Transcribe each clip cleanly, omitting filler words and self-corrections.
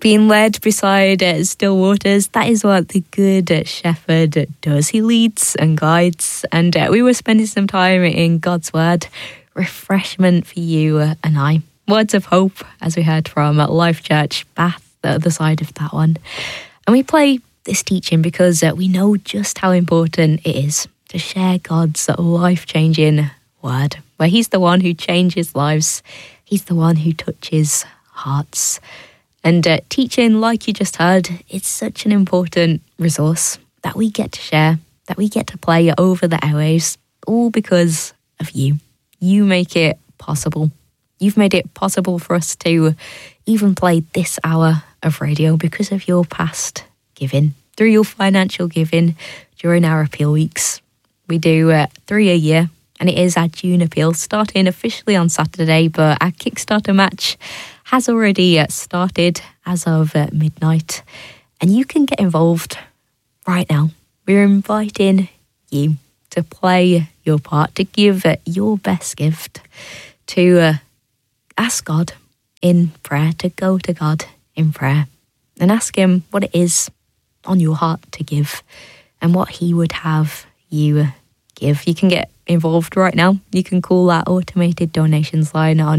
being led beside still waters. That is what the good shepherd does. He leads and guides. And we were spending some time in God's word, refreshment for you and I. Words of hope, as we heard from Life Church Bath, the other side of that one. And we play this teaching because we know just how important it is to share God's life-changing word, where he's the one who changes lives. He's the one who touches hearts. And teaching, like you just heard, it's such an important resource that we get to share, that we get to play over the airwaves, all because of you. You make it possible. You've made it possible for us to even play this hour of radio because of your past giving, through your financial giving during our appeal weeks. We do 3 a year, and it is our June appeal, starting officially on Saturday, but our Kickstarter match has already started as of midnight, and you can get involved right now. We're inviting you to play your part, to give your best gift, to ask God in prayer, to go to God in prayer and ask him what it is on your heart to give and what he would have you give. You can get involved right now. You can call that automated donations line on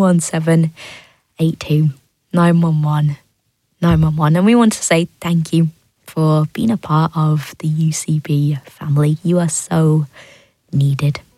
01782 911 911. And we want to say thank you for being a part of the UCB family. You are so needed.